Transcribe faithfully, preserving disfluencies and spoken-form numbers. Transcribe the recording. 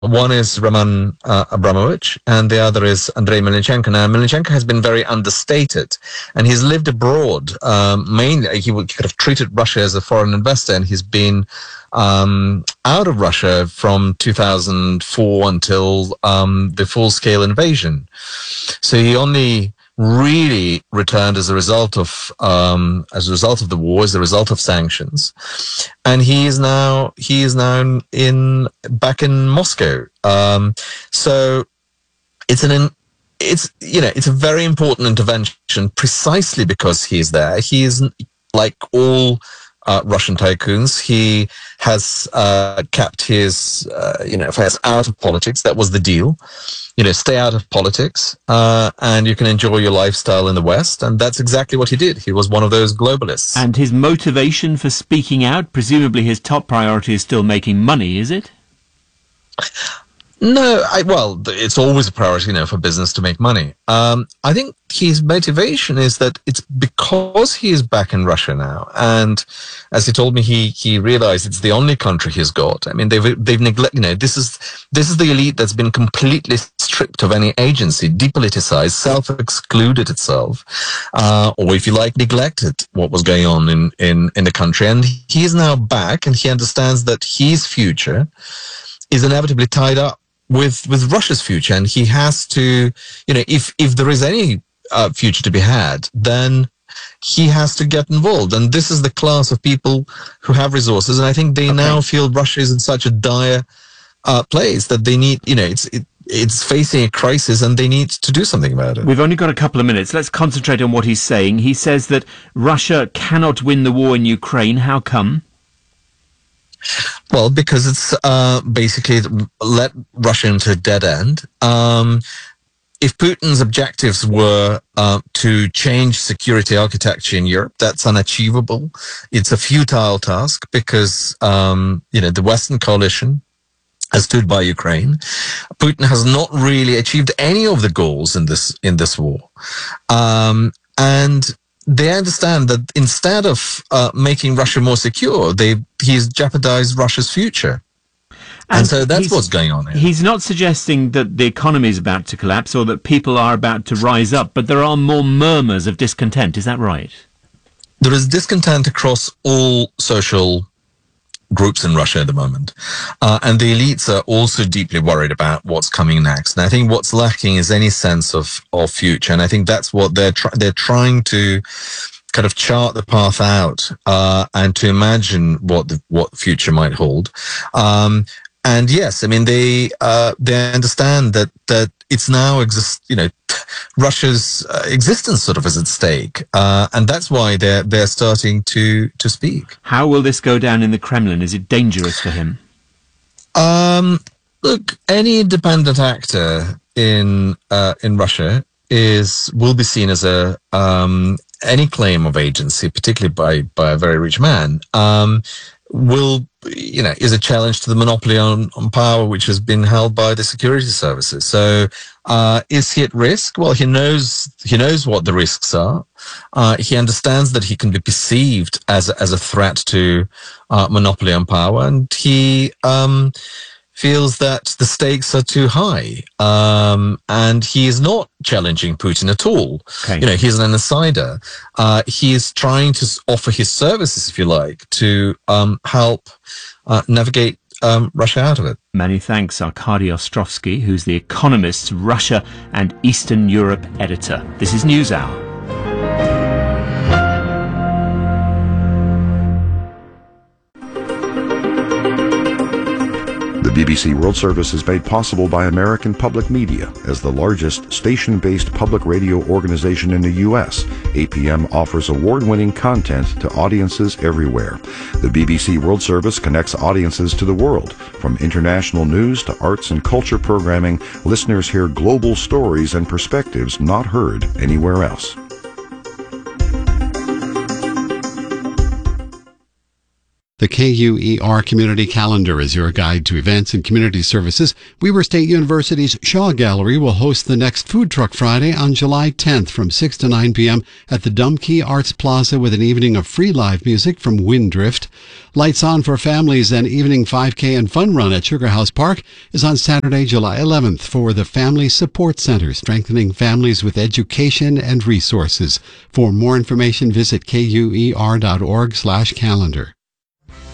One is Roman uh, Abramovich, and the other is Andrei Melnichenko. Now, Melnichenko has been very understated, and he's lived abroad. Um, mainly, he would kind of treated Russia as a foreign investor, and he's been um, out of Russia from two thousand four until um, the full-scale invasion. So he only really returned as a result of um, as a result of the war, as a result of sanctions, and he is now he is now in back in Moscow. Um, so it's an it's you know it's a very important intervention precisely because he is there. He is like all uh, Russian tycoons. He has uh, kept his uh, you know affairs out of politics. That was the deal. You know, stay out of politics, uh, and you can enjoy your lifestyle in the West. And that's exactly what he did. He was one of those globalists. And his motivation for speaking out, presumably his top priority is still making money, is it? No, I, well, it's always a priority, you know, for business to make money. Um, I think his motivation is that it's because he is back in Russia now, and as he told me, he he realized it's the only country he's got. I mean, they've they've neglected. You know, this is this is the elite that's been completely stripped of any agency, depoliticized, self-excluded itself, uh, or if you like, neglected what was going on in in in the country. And he is now back, and he understands that his future is inevitably tied up with with Russia's future, and he has to, you know, if if there is any uh, future to be had, then he has to get involved. And this is the class of people who have resources, and I think they okay. now feel Russia is in such a dire uh, place that they need, you know, it's it, it's facing a crisis, and they need to do something about it. We've only got a couple of minutes. Let's concentrate on what he's saying. He says that Russia cannot win the war in Ukraine. How come? Well, because it's uh, basically let Russia into a dead end. Um, if Putin's objectives were uh, to change security architecture in Europe, that's unachievable. It's a futile task because, um, you know, the Western coalition has stood by Ukraine. Putin has not really achieved any of the goals in this in this war. Um, and they understand that instead of uh, making Russia more secure, they he's jeopardized Russia's future. And, and so that's what's going on here. He's not suggesting that the economy is about to collapse or that people are about to rise up, but there are more murmurs of discontent. Is that right? There is discontent across all social groups in Russia at the moment. Uh, and the elites are also deeply worried about what's coming next. And I think what's lacking is any sense of, of future. And I think that's what they're, try- they're trying to kind of chart the path out, uh, and to imagine what the, what future might hold. Um, and yes, I mean, they, uh, they understand that, that it's now exist, you know, Russia's uh, existence sort of is at stake, uh, and that's why they're they're starting to to speak. How will this go down in the Kremlin? Is it dangerous for him? Um, look, any independent actor in uh, in Russia is will be seen as a um, any claim of agency, particularly by by a very rich man, um, will you know is a challenge to the monopoly on, on power which has been held by the security services. So uh is he at risk? Well, he knows he knows what the risks are. Uh he understands that he can be perceived as as a threat to uh monopoly on power, and he um feels that the stakes are too high, um, and he is not challenging Putin at all. Okay. You know, he's an insider. Uh, he is trying to offer his services, if you like, to um, help uh, navigate um, Russia out of it. Many thanks, Arkady Ostrovsky, who's The Economist's Russia and Eastern Europe editor. This is NewsHour. The B B C World Service is made possible by American Public Media. As the largest station-based public radio organization in the U S, A P M offers award-winning content to audiences everywhere. The B B C World Service connects audiences to the world. From international news to arts and culture programming, listeners hear global stories and perspectives not heard anywhere else. The K U E R Community Calendar is your guide to events and community services. Weber State University's Shaw Gallery will host the next Food Truck Friday on July tenth from six to nine p.m. at the Dumkey Arts Plaza with an evening of free live music from Windrift. Lights On for Families and evening five K and fun run at Sugar House Park is on Saturday, July eleventh for the Family Support Center, strengthening families with education and resources. For more information, visit kuer.org slash calendar.